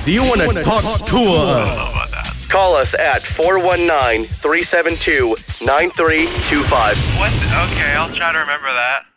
Do you want to talk to us? Call us at 419-372-9325. What? Okay, I'll try to remember that.